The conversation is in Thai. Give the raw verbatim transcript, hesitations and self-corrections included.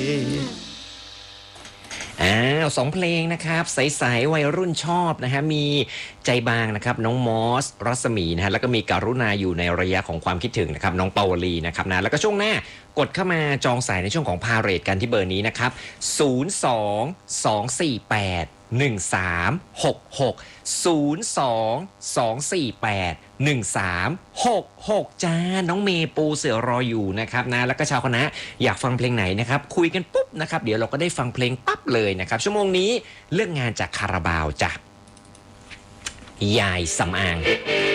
อ้าวสองเพลงนะครับใสๆวัยรุ่นชอบนะฮะมีใจบางนะครับน้องมอสรัศมีนะฮะแล้วก็มีการุณาอยู่ในระยะของความคิดถึงนะครับน้องปาวลีนะครับนะแล้วก็ช่วงหน้ากดเข้ามาจองสายในช่วงของพาเรดกันที่เบอร์นี้นะครับศูนย์ สอง สอง สี่ แปด หนึ่ง สาม หก หก ศูนย์ สอง สอง สี่ แปด หนึ่ง สาม หก หกจ้าน้องเมย์ปูเสือรออยู่นะครับนะแล้วก็ชาวคณะอยากฟังเพลงไหนนะครับคุยกันปุ๊บนะครับเดี๋ยวเราก็ได้ฟังเพลงปั๊บเลยนะครับชั่วโมงนี้เลือกงานจากคาราบาวจ้ะยายสำอาง